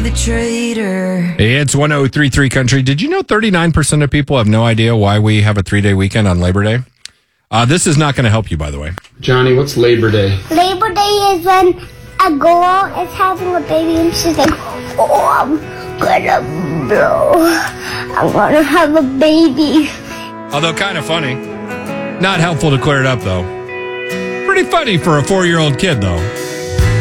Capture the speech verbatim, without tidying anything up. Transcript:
the traitor. It's one oh three point three Country. Did you know thirty-nine percent of people have no idea why we have a three-day weekend on Labor Day? Uh, this is not going to help you, by the way. Johnny, what's Labor Day? Labor Day is when a girl is having a baby and she's like, oh, I'm gonna blow. I'm gonna have a baby. Although kind of funny. Not helpful to clear it up, though. Pretty funny for a four-year-old kid, though.